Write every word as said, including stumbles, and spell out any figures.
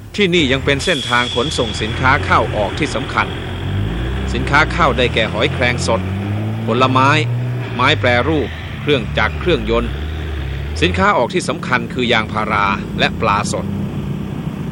ที่นี่ยังเป็นเส้นทางขนส่งสินค้าเข้าออกที่สำคัญสินค้าเข้าได้แก่หอยแครงสดผลไม้ไม้แปรรูปเครื่องจักรเครื่องยนต์สินค้าออกที่สำคัญคือยางพาราและปลาสด